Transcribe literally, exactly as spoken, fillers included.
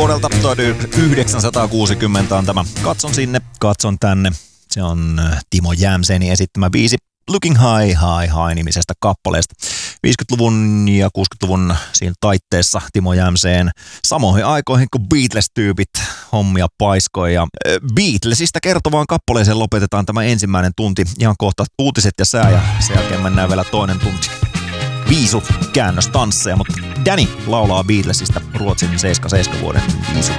vuodelta tuhatyhdeksänsataakuusikymmentä on tämä Katson sinne, katson tänne. Se on Timo Jämsenin esittämä biisi Looking High, High, High nimisestä kappaleesta. viisikymmentäluvun ja kuusikymmentäluvun siinä taitteessa Timo Jämseen samoihin aikoihin kuin Beatles-tyypit hommia paiskoi. Ja Beatlesista kertovaan kappaleeseen lopetetaan tämä ensimmäinen tunti. Ihan kohta uutiset ja sää ja sen jälkeen mennään vielä toinen tunti. Viisu käännöstansseja, mutta Danny laulaa Beatlesista Ruotsin seitsemänkymmentäseitsemän vuoden viisu